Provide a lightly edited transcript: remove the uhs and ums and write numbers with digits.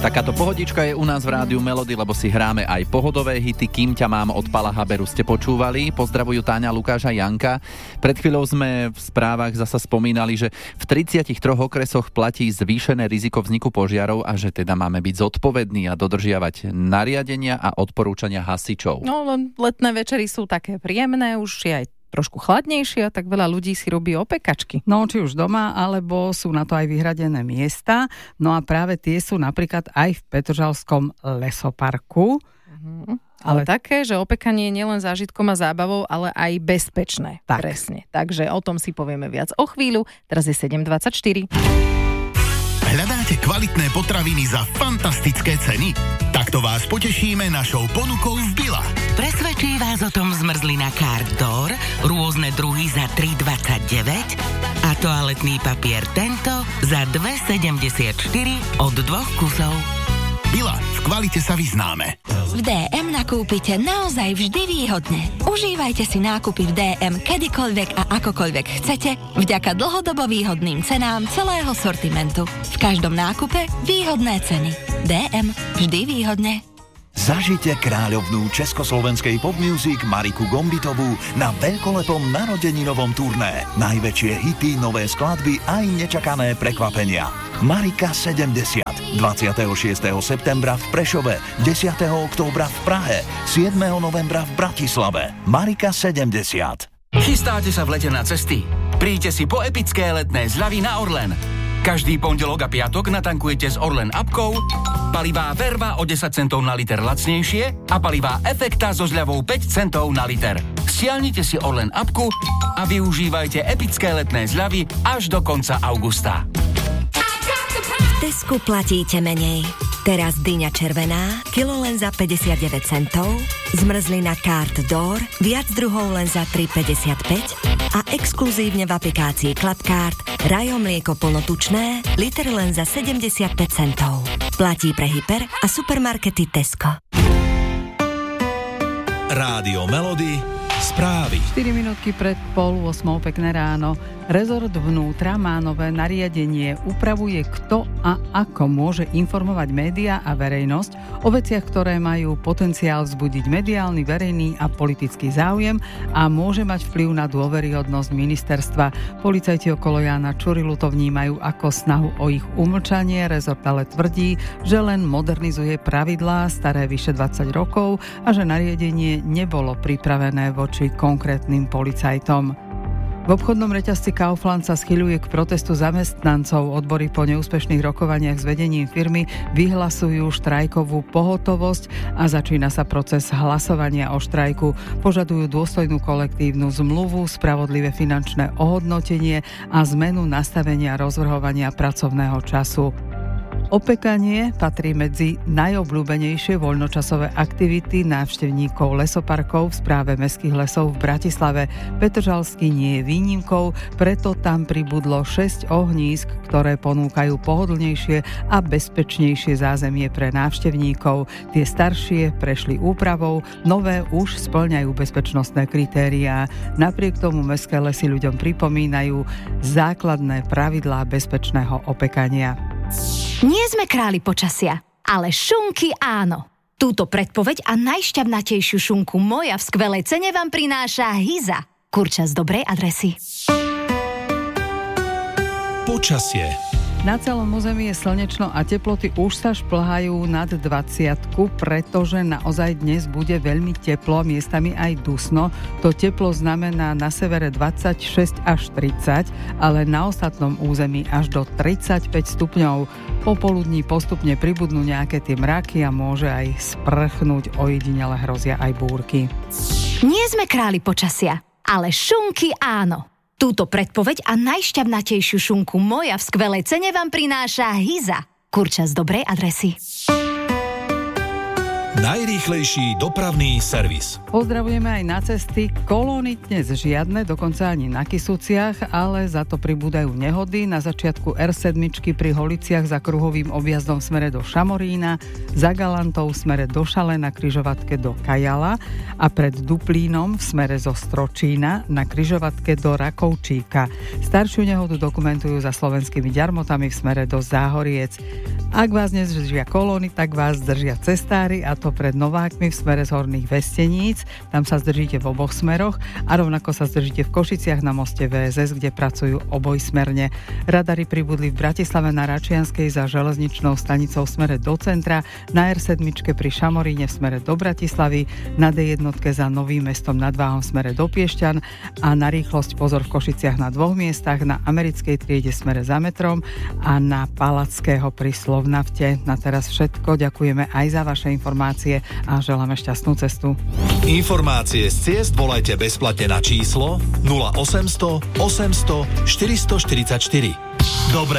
Takáto pohodička je u nás v rádiu Melody, lebo si hráme aj pohodové hity. Kým ťa mám od Pala Haberu ste počúvali. Pozdravujú Táňa, Lukáš a Janka. Pred chvíľou sme v správach zasa spomínali, že v 33 okresoch platí zvýšené riziko vzniku požiarov a že teda máme byť zodpovední a dodržiavať nariadenia a odporúčania hasičov. No, len letné večery sú také príjemné, už je aj trošku chladnejšie, tak veľa ľudí si robí opekačky. No, či už doma, alebo sú na to aj vyhradené miesta. No a práve tie sú napríklad aj v Petržalskom lesoparku. Ale také, že opekanie je nielen zážitkom a zábavou, ale aj bezpečné. Tak. Presne. Takže o tom si povieme viac o chvíľu. Teraz je 7:24. Hľadáte kvalitné potraviny za fantastické ceny? Takto vás potešíme našou ponukou v Billa. Presvedčí vás o tom zmrzlina Card Door, rôzne druhy za 3,29 a toaletný papier Tento za 2,74 od 2 kusov. Billa, v kvalite sa vyznáme. V DM nakúpite naozaj vždy výhodne. Užívajte si nákupy v DM kedykoľvek a akokoľvek chcete, vďaka dlhodobo výhodným cenám celého sortimentu. V každom nákupe výhodné ceny. DM vždy výhodne. Zažite kráľovnú československej popmusic Mariku Gombitovú na veľkolepom narodeninovom turné. Najväčšie hity, nové skladby aj nečakané prekvapenia. Marika 70. 26. septembra v Prešove, 10. októbra v Prahe, 7. novembra v Bratislave. Marika 70. Chystáte sa v lete na cesty? Príďte si po epické letné zľavy na Orlen. Každý pondelok a piatok natankujete s Orlen appkou, palivá Verva o 10 centov na liter lacnejšie a palivá Efekta so zľavou 5 centov na liter. Stiahnite si Orlen appku a využívajte epické letné zľavy až do konca augusta. V Tesku platíte menej. Teraz dyňa červená, kilo len za 59 centov, zmrzlina Card Door, viac druhov len za 3,55 a exkluzívne v aplikácii Clubcard Rajo mlieko plnotučné, liter len za 75 centov. Platí pre hyper a supermarkety Tesco. Rádio Melody, správy. 4 minútky pred 7:30, pekné ráno. Rezort vnútra má nové nariadenie, upravuje kto a ako môže informovať médiá a verejnosť o veciach, ktoré majú potenciál vzbudiť mediálny, verejný a politický záujem a môže mať vplyv na dôveryhodnosť ministerstva. Policajti okolo Jána Čurilu to vnímajú ako snahu o ich umlčanie. Rezort ale tvrdí, že len modernizuje pravidlá staré vyše 20 rokov a že nariadenie nebolo pripravené voči konkrétnym policajtom. V obchodnom reťazci Kaufland sa schyľuje k protestu zamestnancov. Odbory po neúspešných rokovaniach s vedením firmy vyhlasujú štrajkovú pohotovosť a začína sa proces hlasovania o štrajku. Požadujú dôstojnú kolektívnu zmluvu, spravodlivé finančné ohodnotenie a zmenu nastavenia rozvrhovania pracovného času. Opekanie patrí medzi najobľúbenejšie voľnočasové aktivity návštevníkov lesoparkov v správe Mestských lesov v Bratislave. Petržalský nie je výnimkou, preto tam pribudlo 6 ohnízk, ktoré ponúkajú pohodlnejšie a bezpečnejšie zázemie pre návštevníkov. Tie staršie prešli úpravou, nové už spĺňajú bezpečnostné kritériá. Napriek tomu Mestské lesy ľuďom pripomínajú základné pravidlá bezpečného opekania. Nie sme králi počasia, ale šunky áno. Túto predpoveď a najšťavnatejšiu šunku moja v skvelej cene vám prináša Hyza. Kurča z dobrej adresy. Počasie. Na celom území je slnečno a teploty už sa šplhajú nad 20, pretože naozaj dnes bude veľmi teplo, miestami aj dusno. To teplo znamená na severe 26 až 30, ale na ostatnom území až do 35 stupňov. Popoludní postupne pribudnú nejaké tie mraky a môže aj sprchnúť, ojedinele hrozia aj búrky. Nie sme králi počasia, ale šunky áno. Túto predpoveď a najšťavnatejšiu šunku moja v skvelej cene vám prináša Hyza. Kurča z dobrej adresy. Najrýchlejší dopravný servis. Pozdravujeme aj na cesty. Kolóny dnes žiadne, dokonca ani na Kysuciach, ale za to pribúdajú nehody. Na začiatku R7 pri Holiciach za kruhovým objazdom v smere do Šamorína, za Galantov v smere do Šale na križovatke do Kajala a pred Duplínom v smere zo Stročína na križovatke do Rakovčíka. Staršiu nehodu dokumentujú za Slovenskými Ďarmotami v smere do Záhoriec. Ak vás nezdržia kolóny, tak vás zdržia cestári, a to pred Novákmi v smere z Horných Vesteníc. Tam sa zdržíte v oboch smeroch a rovnako sa zdržíte v Košiciach na moste VSS, kde pracujú obojsmerne. Radary pribudli v Bratislave na Račianskej za železničnou stanicou v smere do centra, na R7 pri Šamoríne v smere do Bratislavy, na D1 za Novým Mestom nad Váhom v smere do Piešťan a na rýchlosť pozor v Košiciach na 2 miestach, na Americkej triede v smere za metrom a na Palackého pri Slovnafte. Na teraz všetko. Ďakujeme aj za vaše informácie a želáme šťastnú cestu. Informácie z ciest volajte bezplatne na číslo 0800 800 444. Dobre